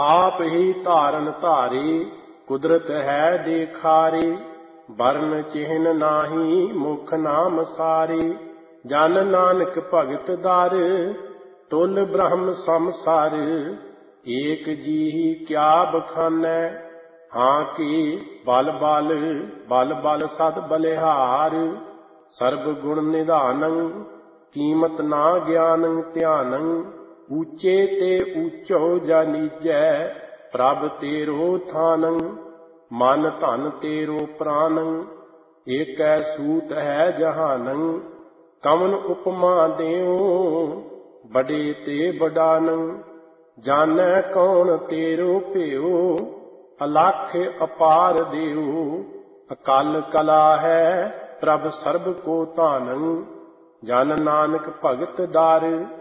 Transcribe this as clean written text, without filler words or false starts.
आप ही धारन धारी कुदरत है देखारी। वर्ण चिन्ह नाही मुख नाम सारी। जन नानक भगत दर तुल ब्रह्म समसार। एक जी क्या बखानै हाँ की बल बल बल बल सद बलिहार। सर्ब गुण निधानं कीमत ना ज्ञानं ध्यानं। ऊंचे ते ऊंचो जानीजै प्रभ तेरो थानं। मन धन तेरो प्राणं एक सूत है जहानं। कवन उपमा देऊं बड़े ते बड़ानं। जानै कौन तेरो भेऊ अलख अपार देऊ। अकल कला है प्रभ सर्ब को धानं। जन नानक भगत दर